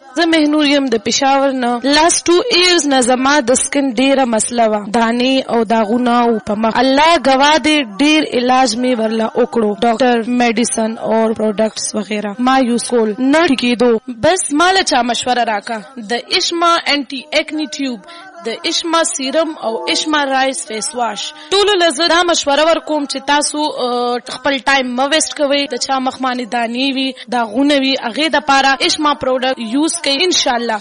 زه مهنور یم د پېښور نه. لاست 2 years نه زما د سکن ډېره مسله وه، دانې او داغونه او په مخ. الله ګواه دی ډېر علاج مې ورله وکړو، ډاکټر، میډیسن او پروډکټس وغیره ما یوز کول، نه ټیکېدو. بس ماله چا مشوره راکا د اشما انټي ایکنی ټیوب، د اشما سیرم او اشما رایس فیس واش. ټولو له زه دا مشوره ورکوم چې تاسو خپل ټایم مه ویسټ کوئ. د چا مخ باندې دانې وي، داغونه وي، هغې دپاره اشما پروډکټ یوز کوئ. انشاءالله